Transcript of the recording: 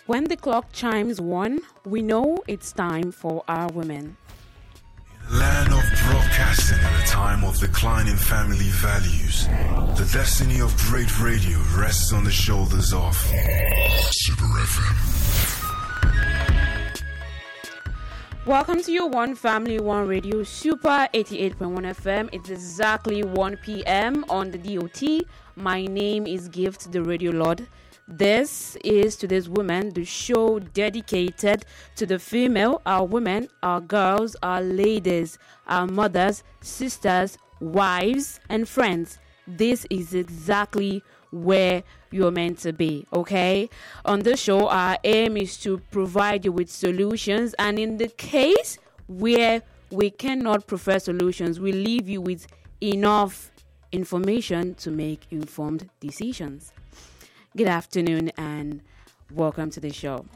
When the clock chimes 1, we know it's time for our women. In a land of broadcasting at a time of declining family values, the destiny of great radio rests on the shoulders of Super FM. Welcome to your One Family, One Radio, Super 88.1 FM. It's exactly 1 p.m. on the DOT. My name is Gift, the Radio Lord. This is Today's Women, the show dedicated to the female, our women, our girls, our ladies, our mothers, sisters, wives, and friends. This is exactly where you're meant to be, okay? On this show, our aim is to provide you with solutions, and in the case where we cannot provide solutions, we leave you with enough information to make informed decisions. Good afternoon and welcome to the show.